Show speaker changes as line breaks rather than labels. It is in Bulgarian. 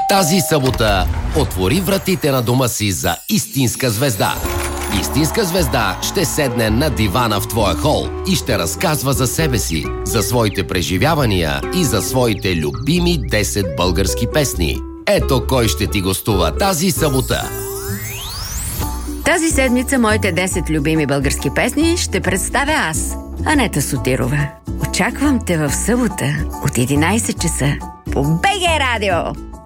Тази събота отвори вратите на дома си за истинска звезда. Истинска звезда ще седне на дивана в твоя хол и ще разказва за себе си, за своите преживявания и за своите любими 10 български песни. Ето кой ще ти гостува тази събота.
Тази седмица моите 10 любими български песни ще представя аз, Анета Сотирова. Очаквам те в събота от 11 часа по БГ Радио.